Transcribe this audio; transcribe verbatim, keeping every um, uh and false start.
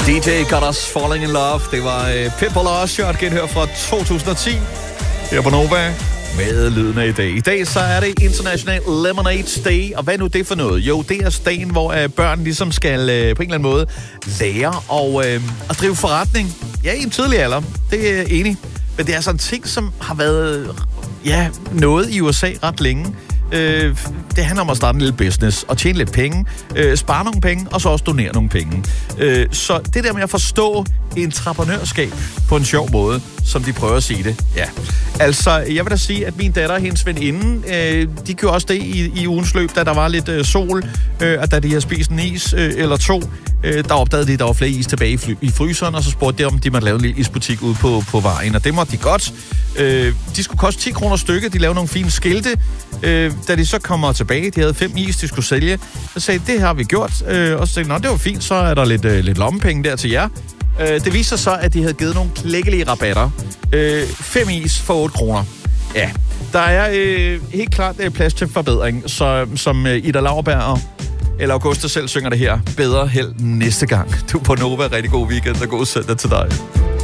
D J got us falling in love. Det var uh, Pitbull og Usher, et genhør fra to tusind og ti her på Nova med lyden af i dag. I dag så er det International Lemonade Day, og hvad er nu det for noget? Jo, det er dagen, hvor uh, børn ligesom skal uh, på en eller anden måde lære og, uh, at drive forretning. Ja, i en tidlig alder, det er jeg enig. Men det er sådan en ting, som har været ja, noget i U S A ret længe. Øh, det handler om at starte en lille business og tjene lidt penge, øh, spare nogle penge og så også donere nogle penge. Øh, så det der med at forstå entreprenørskab på en sjov måde, som de prøver at sige det, ja. Altså, jeg vil da sige, at min datter og hendes veninde, øh, de gjorde også det i, i ugens løb, da der var lidt øh, sol, øh, og da de havde spist en is øh, eller to, øh, der opdagede de, at der var flere is tilbage i, fly, i fryseren, og så spurgte de, om de måtte lave en lille isbutik ude på, på vejen, og det måtte de godt. Øh, de skulle koste ti kroner stykket, de lavede nogle fine skilte. Øh, da de så kommer tilbage, de havde fem is, de skulle sælge, så sagde det har vi gjort, øh, og så sagde nå, det var fint, så er der lidt, øh, lidt lommepenge der til jer. Øh, det viste sig så, at de havde givet nogle klækkelige rabatter. Øh, fem is for otte kroner. Ja, der er øh, helt klart øh, plads til forbedring, så, som øh, Ida Lauerberg eller Augusta selv synger det her. Bedre held næste gang. Du er på Nova. Rigtig god weekend og god søndag til dig.